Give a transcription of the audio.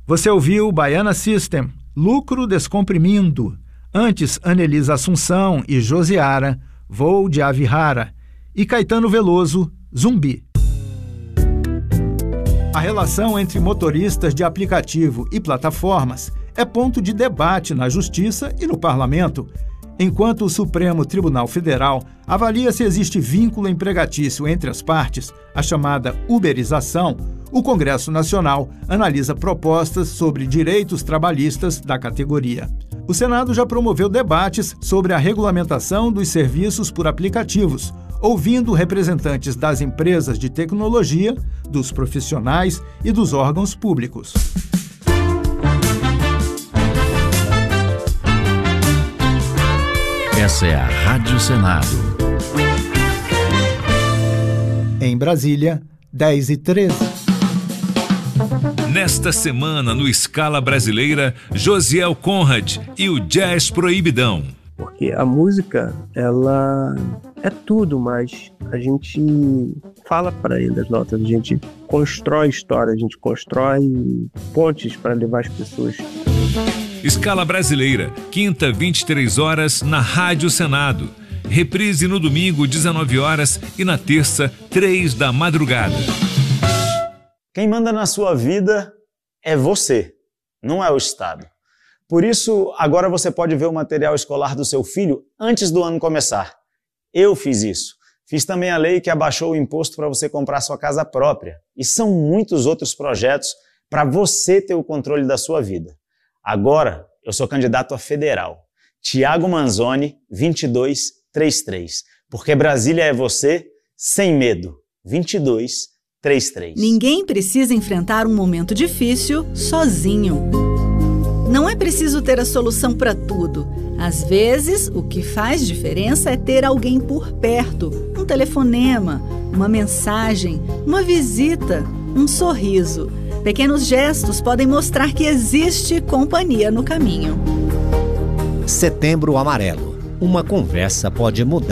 Você ouviu Baiana System, Lucro Descomprimindo. Antes, Anelisa Assunção e Josiara, Voo de Ave Rara. E Caetano Veloso, Zumbi. A relação entre motoristas de aplicativo e plataformas é ponto de debate na Justiça e no Parlamento, enquanto o Supremo Tribunal Federal avalia se existe vínculo empregatício entre as partes, a chamada uberização. O Congresso Nacional analisa propostas sobre direitos trabalhistas da categoria. O Senado já promoveu debates sobre a regulamentação dos serviços por aplicativos, ouvindo representantes das empresas de tecnologia, dos profissionais e dos órgãos públicos. Essa é a Rádio Senado. Em Brasília, 10h13. Nesta semana, no Escala Brasileira, Josiel Conrad e o Jazz Proibidão. Porque a música, ela é tudo, mas a gente fala para ele as notas, a gente constrói história, a gente constrói pontes para levar as pessoas. Escala Brasileira, quinta, 23 horas, na Rádio Senado. Reprise no domingo, 19 horas e na terça, 3 da madrugada. Quem manda na sua vida é você, não é o Estado. Por isso, agora você pode ver o material escolar do seu filho antes do ano começar. Eu fiz isso. Fiz também a lei que abaixou o imposto para você comprar sua casa própria. E são muitos outros projetos para você ter o controle da sua vida. Agora, eu sou candidato a federal. Tiago Manzoni, 2233. Porque Brasília é você, sem medo. 2233. Ninguém precisa enfrentar um momento difícil sozinho. Não é preciso ter a solução para tudo. Às vezes, o que faz diferença é ter alguém por perto. Um telefonema, uma mensagem, uma visita, um sorriso. Pequenos gestos podem mostrar que existe companhia no caminho. Setembro Amarelo. Uma conversa pode mudar